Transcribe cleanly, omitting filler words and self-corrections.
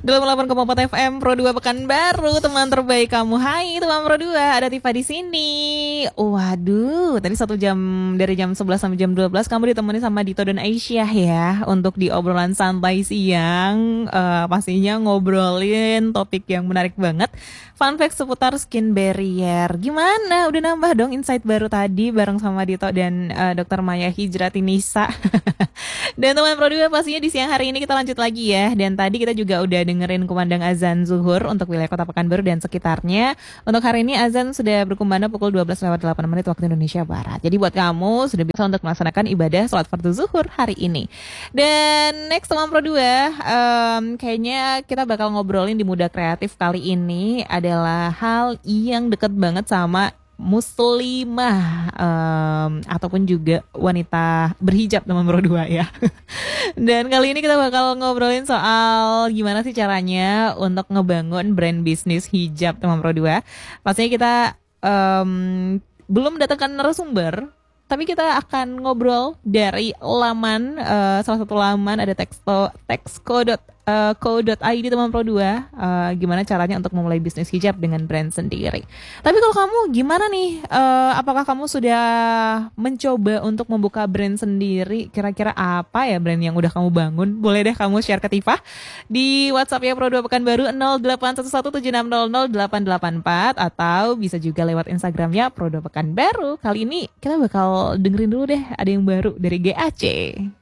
88,4 FM Pro 2 Pekanbaru, teman terbaik kamu. Hai teman Pro 2, ada Tifa di sini. Waduh, tadi 1 jam dari jam 11 sampai jam 12 kamu ditemani sama Dito dan Aisyah ya untuk di obrolan santai siang. Pastinya ngobrolin topik yang menarik banget. Fun fact seputar skin barrier. Gimana? Udah nambah dong insight baru tadi bareng sama Dito dan Dr. Maya Hijratinisa. Dan teman Pro 2 pastinya di siang hari ini kita lanjut lagi ya. Dan tadi kita juga udah dengerin kumandang azan zuhur untuk wilayah Kota Pekanbaru dan sekitarnya. Untuk hari ini azan sudah berkumandang pukul 12:08 waktu Indonesia Barat. Jadi buat kamu sudah bisa untuk melaksanakan ibadah sholat fardu zuhur hari ini. Dan next teman Pro 2, kayaknya kita bakal ngobrolin di Muda Kreatif kali ini adalah hal yang deket banget sama muslimah ataupun juga wanita berhijab teman Pro 2 ya. Dan kali ini kita bakal ngobrolin soal gimana sih caranya untuk ngebangun brand bisnis hijab teman Pro 2. Pastinya kita belum datangkan narasumber, tapi kita akan ngobrol dari laman, salah satu laman ada texco.co.id teman Pro 2, gimana caranya untuk memulai bisnis hijab dengan brand sendiri. Tapi kalau kamu gimana nih, apakah kamu sudah mencoba untuk membuka brand sendiri? Kira-kira apa ya brand yang udah kamu bangun? Boleh deh kamu share ke Tifa di WhatsApp ya Pro 2 Pekanbaru 0811700884 atau bisa juga lewat Instagramnya Pro 2 Pekanbaru. Kali ini kita bakal dengerin dulu deh, ada yang baru dari GAC.